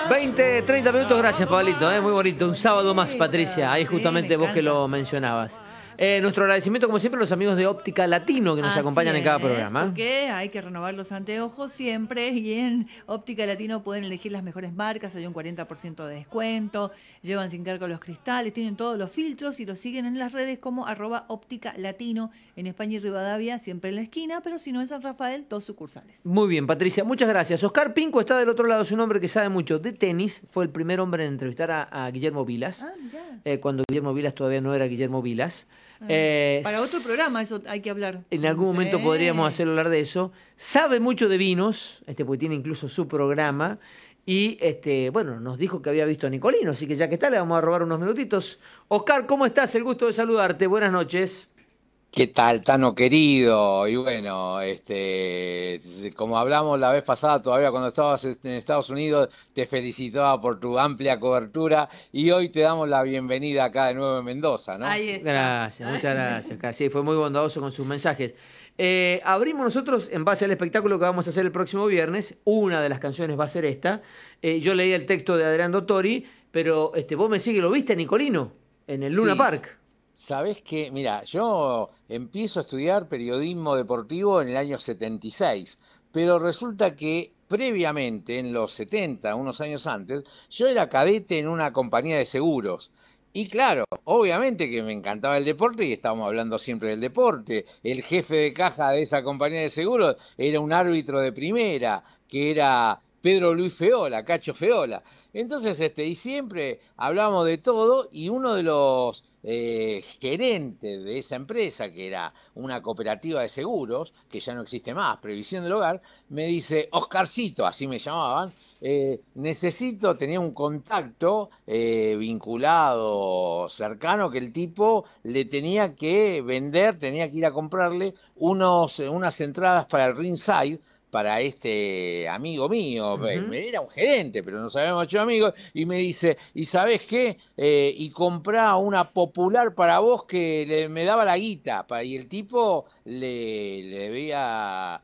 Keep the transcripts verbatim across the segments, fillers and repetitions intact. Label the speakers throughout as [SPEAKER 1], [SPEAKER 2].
[SPEAKER 1] veinte, treinta minutos, gracias Pablito, ¿eh? Muy bonito, un sábado más, Patricia, ahí justamente sí, vos que lo mencionabas. Eh, nuestro agradecimiento, como siempre, a los amigos de Óptica Latino que nos
[SPEAKER 2] Así
[SPEAKER 1] acompañan en cada
[SPEAKER 2] es,
[SPEAKER 1] programa.
[SPEAKER 2] Porque hay que renovar los anteojos siempre y en Óptica Latino pueden elegir las mejores marcas, hay un cuarenta por ciento de descuento, llevan sin cargo los cristales, tienen todos los filtros y los siguen en las redes como arroba Óptica Latino en España y Rivadavia, siempre en la esquina, pero si no en San Rafael, dos sucursales.
[SPEAKER 1] Muy bien, Patricia, muchas gracias. Oscar Pinco está del otro lado, es un hombre que sabe mucho de tenis, fue el primer hombre en entrevistar a, a Guillermo Vilas,
[SPEAKER 2] ah,
[SPEAKER 1] eh, cuando Guillermo Vilas todavía no era Guillermo Vilas.
[SPEAKER 2] Ah,
[SPEAKER 1] eh,
[SPEAKER 2] para otro programa eso hay que hablar.
[SPEAKER 1] En algún momento
[SPEAKER 2] sí.
[SPEAKER 1] podríamos hacer hablar de eso. Sabe mucho de vinos, este, porque tiene incluso su programa. Y este, bueno, nos dijo que había visto a Nicolino, así que ya que está, le vamos a robar unos minutitos. Oscar, ¿cómo estás? El gusto de saludarte. Buenas noches.
[SPEAKER 3] ¿Qué tal, Tano querido? Y bueno, este, como hablamos la vez pasada, todavía cuando estabas en Estados Unidos, te felicitaba por tu amplia cobertura y hoy te damos la bienvenida acá de nuevo en Mendoza, ¿no?
[SPEAKER 2] Ahí está.
[SPEAKER 1] Gracias, muchas gracias, Oscar. Sí, fue muy bondadoso con sus mensajes. Eh, abrimos nosotros, en base al espectáculo que vamos a hacer el próximo viernes, una de las canciones va a ser esta. Eh, yo leí el texto de Adrián Dottori, pero este, vos me sigues, ¿lo viste, Nicolino? En el Luna
[SPEAKER 3] Sí.
[SPEAKER 1] Park.
[SPEAKER 3] Sabés que, mira, yo empiezo a estudiar periodismo deportivo en el año setenta y seis, pero resulta que previamente, en los setenta, unos años antes, yo era cadete en una compañía de seguros. Y claro, obviamente que me encantaba el deporte y estábamos hablando siempre del deporte. El jefe de caja de esa compañía de seguros era un árbitro de primera, que era Pedro Luis Feola, Cacho Feola. Entonces, este, y siempre hablábamos de todo y uno de los eh, gerentes de esa empresa, que era una cooperativa de seguros, que ya no existe más, Previsión del Hogar, me dice, Oscarcito, así me llamaban, eh, necesito, tenía un contacto eh, vinculado, cercano, que el tipo le tenía que vender, tenía que ir a comprarle unos, unas entradas para el ringside, para este amigo mío, uh-huh. Era un gerente, pero nos habíamos hecho amigos, y me dice, ¿y sabés qué? Eh, y comprá una popular para vos que le, me daba la guita, para, y el tipo le, le debía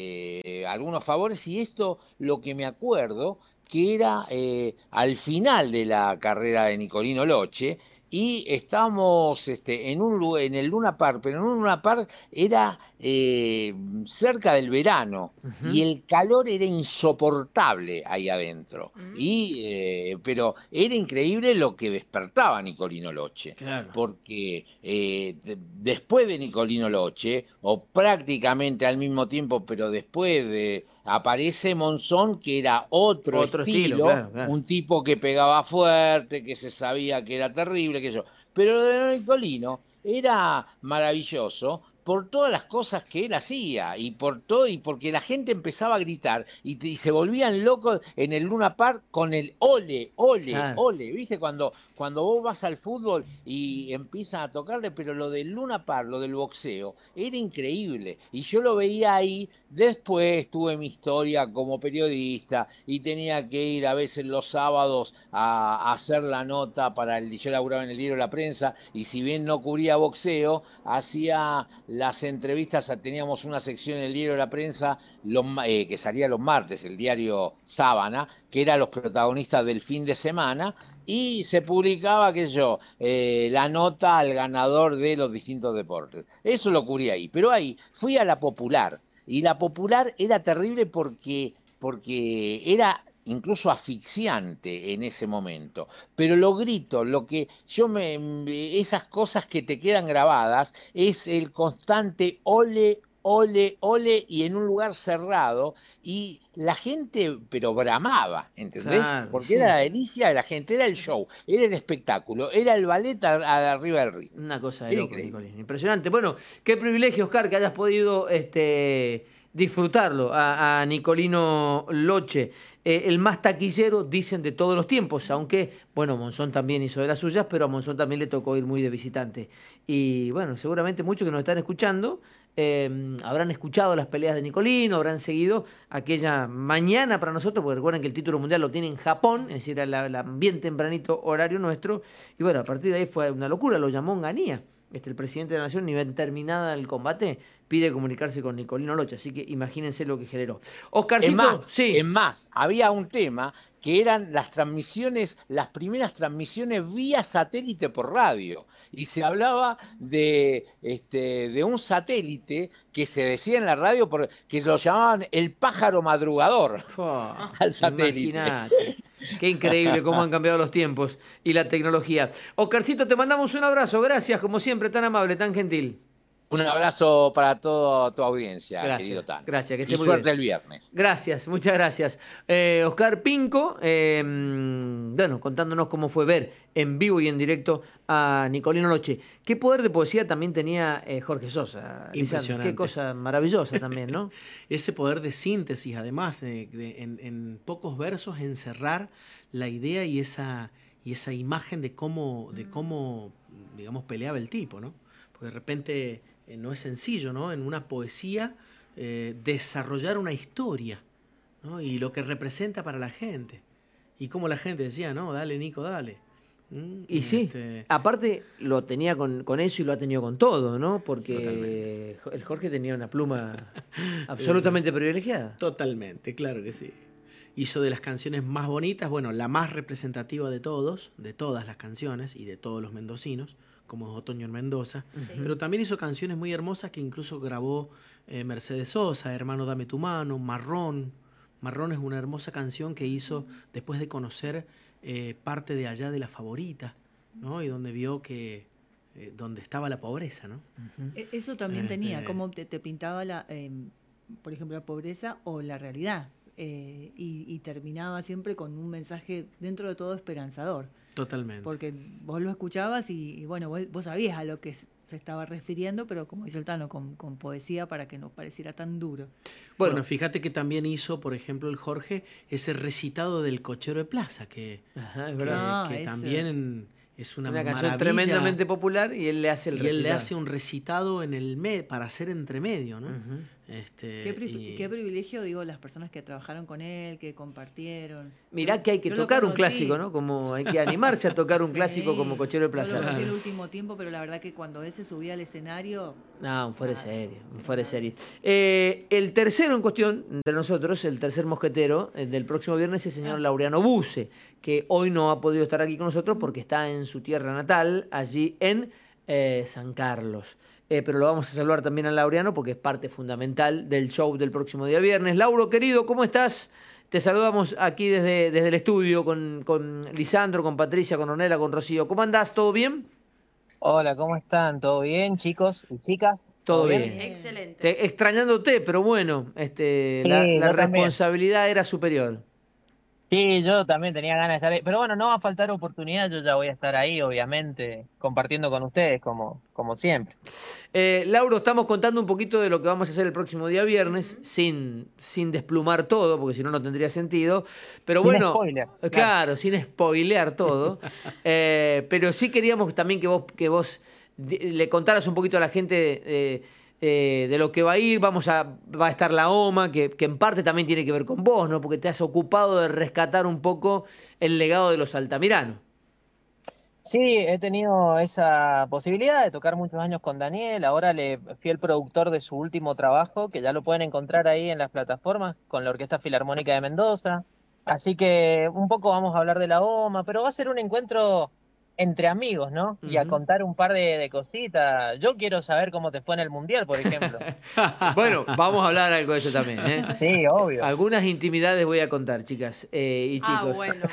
[SPEAKER 3] eh, algunos favores, y esto lo que me acuerdo, que era eh, al final de la carrera de Nicolino Loche, y estábamos este, en un en el Luna Park, pero en un Luna Park era eh, cerca del verano, uh-huh. Y el calor era insoportable ahí adentro, uh-huh. y eh, pero era increíble lo que despertaba Nicolino Loche,
[SPEAKER 1] claro.
[SPEAKER 3] Porque eh, de, después de Nicolino Loche, o prácticamente al mismo tiempo, pero después de aparece Monzón, que era otro,
[SPEAKER 1] otro estilo,
[SPEAKER 3] estilo,
[SPEAKER 1] claro, claro.
[SPEAKER 3] Un tipo que pegaba fuerte, que se sabía que era terrible, que yo. Pero lo de Nicolino era maravilloso por todas las cosas que él hacía y por todo, y porque la gente empezaba a gritar y, y se volvían locos en el Luna Park con el ole, ole, claro. ole, ¿viste? Cuando, cuando vos vas al fútbol y empiezan a tocarle, pero lo del Luna Park, lo del boxeo, era increíble. Y yo lo veía ahí. Después tuve mi historia como periodista y tenía que ir a veces los sábados a, a hacer la nota para el, yo laburaba en el diario La Prensa, y si bien no cubría boxeo, hacía las entrevistas, teníamos una sección en el diario La Prensa los, eh, que salía los martes, el diario Sábana, que era los protagonistas del fin de semana, y se publicaba, qué sé yo, eh, la nota al ganador de los distintos deportes. Eso lo cubrí ahí, pero ahí fui a la Popular. Y la Popular era terrible porque, porque era incluso asfixiante en ese momento. Pero lo grito, lo que yo me, esas cosas que te quedan grabadas, es el constante ole, ole, ole, y en un lugar cerrado, y la gente, pero bramaba, ¿entendés?
[SPEAKER 1] Claro,
[SPEAKER 3] porque
[SPEAKER 1] sí.
[SPEAKER 3] Era la delicia de la gente, era el show, era el espectáculo, era el ballet a, a arriba del río.
[SPEAKER 1] Una cosa de loco, Nicolín. Impresionante. Bueno, qué privilegio, Oscar, que hayas podido este, disfrutarlo a, a Nicolino Loche. Eh, el más taquillero, dicen, de todos los tiempos, aunque, bueno, Monzón también hizo de las suyas, pero a Monzón también le tocó ir muy de visitante. Y bueno, seguramente muchos que nos están escuchando eh, habrán escuchado las peleas de Nicolino, habrán seguido aquella mañana para nosotros, porque recuerden que el título mundial lo tiene en Japón, es decir, a la, la bien tempranito horario nuestro, y bueno, a partir de ahí fue una locura, lo llamó Nganía. este, el presidente de la Nación, ni bien terminada el combate, pide comunicarse con Nicolino Loche. Así que imagínense lo que generó. Oscarcito,
[SPEAKER 3] Es más,
[SPEAKER 1] sí.
[SPEAKER 3] es más, había un tema que eran las transmisiones, las primeras transmisiones vía satélite por radio. Y se hablaba de, este, de un satélite que se decía en la radio por, que lo llamaban el pájaro madrugador.
[SPEAKER 1] Fua,
[SPEAKER 3] al satélite.
[SPEAKER 1] Imagínate. Qué increíble cómo han cambiado los tiempos y la tecnología. Oscarcito, te mandamos un abrazo. Gracias, como siempre, tan amable, tan gentil.
[SPEAKER 3] Un abrazo para toda tu audiencia,
[SPEAKER 1] Gracias,
[SPEAKER 3] querido Tan.
[SPEAKER 1] gracias, que esté
[SPEAKER 3] y
[SPEAKER 1] muy
[SPEAKER 3] suerte
[SPEAKER 1] bien.
[SPEAKER 3] el viernes.
[SPEAKER 1] Gracias, muchas gracias. Eh, Oscar Pinco, eh, bueno, contándonos cómo fue ver en vivo y en directo a Nicolino Loche. Qué poder de poesía también tenía eh, Jorge Sosa.
[SPEAKER 4] Impresionante.
[SPEAKER 1] Qué cosa maravillosa también, ¿no?
[SPEAKER 4] Ese poder de síntesis, además, de, de, en, en pocos versos encerrar la idea y esa, y esa imagen de cómo, de cómo, digamos, peleaba el tipo, ¿no? Porque de repente eh, no es sencillo, ¿no? En una poesía eh, desarrollar una historia, ¿no? Y lo que representa para la gente. Y cómo la gente decía, no, dale, Nico, dale. ¿Mm?
[SPEAKER 1] Y sí,
[SPEAKER 4] Este,
[SPEAKER 1] aparte lo tenía con, con eso y lo ha tenido con todo, ¿no? Porque
[SPEAKER 4] Totalmente.
[SPEAKER 1] el Jorge tenía una pluma absolutamente privilegiada.
[SPEAKER 4] Totalmente, claro que sí. Hizo de las canciones más bonitas, bueno, la más representativa de todos, de todas las canciones y de todos los mendocinos, como es Otoño en Mendoza,
[SPEAKER 2] Sí.
[SPEAKER 4] pero también hizo canciones muy hermosas que incluso grabó eh, Mercedes Sosa, Hermano Dame Tu Mano, Marrón. Marrón es una hermosa canción que hizo después de conocer eh, parte de allá de La Favorita, ¿no? Y donde vio que eh, donde estaba la pobreza, ¿no?
[SPEAKER 2] E- Eso también
[SPEAKER 4] Este-
[SPEAKER 2] tenía, cómo te, te pintaba, la, eh, por ejemplo, la pobreza o la realidad. Eh, y, y terminaba siempre con un mensaje dentro de todo esperanzador.
[SPEAKER 4] Totalmente.
[SPEAKER 2] Porque vos lo escuchabas y, y bueno, vos, vos sabías a lo que s- se estaba refiriendo, pero como dice el Tano, con, con poesía para que no pareciera tan duro.
[SPEAKER 4] Bueno,
[SPEAKER 1] Bueno,
[SPEAKER 4] fíjate que también hizo, por ejemplo, el Jorge, ese recitado del Cochero de Plaza, que,
[SPEAKER 1] Ajá, es
[SPEAKER 4] que,
[SPEAKER 1] verdad.
[SPEAKER 2] Ah,
[SPEAKER 4] que
[SPEAKER 2] ese.
[SPEAKER 4] también es una,
[SPEAKER 1] Una, canción
[SPEAKER 4] maravilla.
[SPEAKER 1] tremendamente popular y él le hace el
[SPEAKER 4] Y él le
[SPEAKER 1] recital.
[SPEAKER 4] hace un recitado en el me para hacer entremedio, ¿no?
[SPEAKER 1] Ujú.
[SPEAKER 4] Este,
[SPEAKER 2] Qué, pri-
[SPEAKER 4] y-
[SPEAKER 2] qué privilegio, digo, las personas que trabajaron con él, que compartieron.
[SPEAKER 1] Mirá que hay que
[SPEAKER 2] Yo lo
[SPEAKER 1] tocar un
[SPEAKER 2] conocí.
[SPEAKER 1] clásico, ¿no? Como hay que animarse a tocar un clásico
[SPEAKER 2] Sí,
[SPEAKER 1] como Cochero de
[SPEAKER 2] Yo lo
[SPEAKER 1] Plaza.
[SPEAKER 2] conocí el último tiempo, pero la verdad que cuando él se subía al escenario,
[SPEAKER 1] No, un fuera de
[SPEAKER 2] Ah,
[SPEAKER 1] serie, un
[SPEAKER 2] qué
[SPEAKER 1] fuera de
[SPEAKER 2] maravilla.
[SPEAKER 1] serie. Eh, el tercero en cuestión de nosotros, el tercer mosquetero el del próximo viernes, es el señor
[SPEAKER 2] Ah.
[SPEAKER 1] Laureano Buse, que hoy no ha podido estar aquí con nosotros porque está en su tierra natal, allí en eh, San Carlos. Eh, pero lo vamos a saludar también a Laureano porque es parte fundamental del show del próximo día viernes. Lauro, querido, ¿cómo estás? Te saludamos aquí desde, desde el estudio con, con Lisandro, con Patricia, con Ornella, con Rocío. ¿Cómo andás? ¿Todo bien?
[SPEAKER 5] Hola, ¿cómo están? ¿Todo bien, chicos y chicas?
[SPEAKER 1] Todo
[SPEAKER 2] bien.
[SPEAKER 1] bien.
[SPEAKER 2] Excelente.
[SPEAKER 1] Te- extrañándote, pero bueno, este,
[SPEAKER 5] Sí,
[SPEAKER 1] la, la
[SPEAKER 5] yo también.
[SPEAKER 1] responsabilidad era superior.
[SPEAKER 5] Sí, yo también tenía ganas de estar ahí, pero bueno, no va a faltar oportunidad, yo ya voy a estar ahí, obviamente, compartiendo con ustedes, como, como siempre.
[SPEAKER 1] Eh, Lauro, estamos contando un poquito de lo que vamos a hacer el próximo día viernes, sin, sin desplumar todo, porque si no, no tendría sentido. Pero
[SPEAKER 5] Sin
[SPEAKER 1] bueno,
[SPEAKER 5] spoiler,
[SPEAKER 1] eh, claro, sin spoilear todo. Eh, pero sí queríamos también que vos, que vos di- le contaras un poquito a la gente eh, eh, de lo que va a ir. Vamos a, va a estar la OMA, que, que en parte también tiene que ver con vos, ¿no? Porque te has ocupado de rescatar un poco el legado de los Altamiranos.
[SPEAKER 5] Sí, he tenido esa posibilidad de tocar muchos años con Daniel, ahora le fui el productor de su último trabajo, que ya lo pueden encontrar ahí en las plataformas, con la Orquesta Filarmónica de Mendoza. Así que un poco vamos a hablar de la OMA, pero va a ser un encuentro entre amigos, ¿no? Y a
[SPEAKER 1] Ujú.
[SPEAKER 5] contar un par de, de cositas. Yo quiero saber cómo te fue en el Mundial, por ejemplo.
[SPEAKER 1] Bueno, vamos a hablar algo de eso también, ¿eh?
[SPEAKER 5] Sí, obvio.
[SPEAKER 1] Algunas intimidades voy a contar, chicas eh, y
[SPEAKER 2] Ah,
[SPEAKER 1] chicos.
[SPEAKER 2] bueno.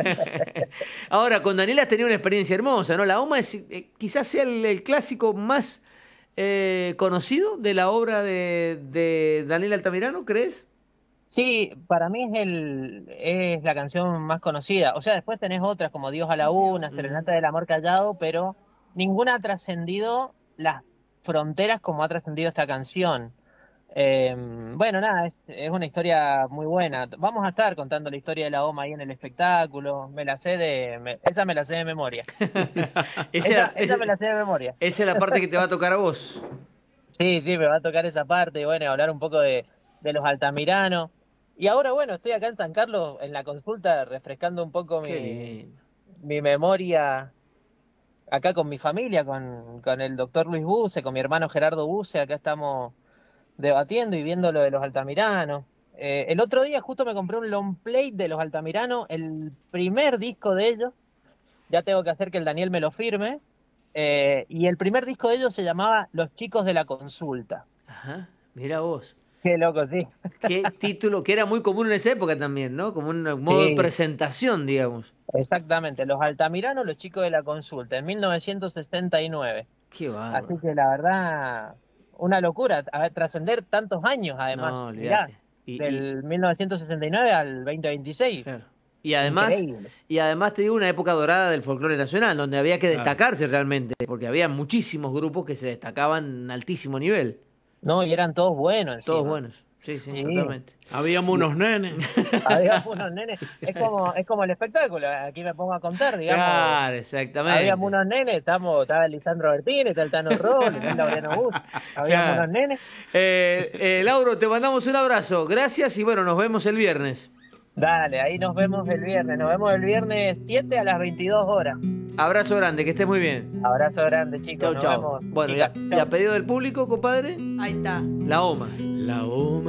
[SPEAKER 1] Ahora, con Daniela has tenido una experiencia hermosa, ¿no? La OMA es, eh, quizás sea el, el clásico más eh, conocido de la obra de, de Daniel Altamirano, ¿crees?
[SPEAKER 5] Sí, para mí es el es la canción más conocida. O sea, después tenés otras como Dios a la Una, Serenata del Amor Callado, pero ninguna ha trascendido las fronteras como ha trascendido esta canción. Eh, bueno, nada, es, es una historia muy buena. Vamos a estar contando la historia de la OMA ahí en el espectáculo. Me la sé de, me- esa me la sé de memoria.
[SPEAKER 1] Esa,
[SPEAKER 5] Esa,
[SPEAKER 1] esa-
[SPEAKER 5] esa me la sé de memoria.
[SPEAKER 1] esa es la parte que te va a tocar a vos.
[SPEAKER 5] Sí, sí, me va a tocar esa parte, y bueno, hablar un poco de, de los Altamiranos. Y ahora, bueno, estoy acá en San Carlos en la consulta refrescando un poco
[SPEAKER 1] Qué
[SPEAKER 5] mi,
[SPEAKER 1] lindo.
[SPEAKER 5] mi memoria acá con mi familia, con, con el doctor Luis Buse, con mi hermano Gerardo Buse, acá estamos debatiendo y viendo lo de los Altamirano. Eh, el otro día justo me compré un long play de los Altamirano, el primer disco de ellos, ya tengo que hacer que el Daniel me lo firme, eh, y el primer disco de ellos se llamaba Los Chicos de la Consulta.
[SPEAKER 1] Ajá, mira vos.
[SPEAKER 5] Qué loco, sí.
[SPEAKER 1] Qué título, que era muy común en esa época también, ¿no? Como un modo
[SPEAKER 5] Sí.
[SPEAKER 1] de presentación, digamos.
[SPEAKER 5] Exactamente, los Altamirano, Los Chicos de la Consulta, en mil novecientos sesenta y nueve.
[SPEAKER 1] Qué
[SPEAKER 5] Así
[SPEAKER 1] bárbaro.
[SPEAKER 5] que la verdad, una locura, a ver, trascender tantos años además,
[SPEAKER 1] No,
[SPEAKER 5] mirá,
[SPEAKER 1] olvídate. Y, y-
[SPEAKER 5] del mil novecientos sesenta y nueve al veinte veintiséis.
[SPEAKER 1] claro. Y además,
[SPEAKER 5] Increíble.
[SPEAKER 1] y además te digo una época dorada del folclore nacional, donde había que
[SPEAKER 4] Claro.
[SPEAKER 1] destacarse realmente, porque había muchísimos grupos que se destacaban en altísimo nivel.
[SPEAKER 5] No, y eran todos buenos encima.
[SPEAKER 1] Todos buenos. Sí, sí,
[SPEAKER 5] Sí.
[SPEAKER 1] totalmente.
[SPEAKER 4] Habíamos unos nenes.
[SPEAKER 5] Había unos nenes, es como, es como el espectáculo, aquí me pongo a contar, digamos.
[SPEAKER 1] Claro, exactamente.
[SPEAKER 5] Habíamos unos nenes, estamos, estaba el Lisandro Bertini, está el Tano Roll, está el Laureano Bus, habíamos
[SPEAKER 1] Claro.
[SPEAKER 5] unos nenes.
[SPEAKER 1] Eh, eh, Lauro, te mandamos un abrazo. Gracias y bueno, nos vemos el viernes.
[SPEAKER 5] Dale, ahí nos vemos el viernes, nos vemos el viernes siete a las veintidós horas.
[SPEAKER 1] Abrazo grande, que estés muy bien.
[SPEAKER 5] Abrazo grande, chicos,
[SPEAKER 1] Chau,
[SPEAKER 5] nos
[SPEAKER 1] chau.
[SPEAKER 5] vemos.
[SPEAKER 1] Bueno, y a,
[SPEAKER 5] chicas.
[SPEAKER 1] y a pedido del público, compadre,
[SPEAKER 2] Ahí está.
[SPEAKER 1] la O M A.
[SPEAKER 4] La O M A.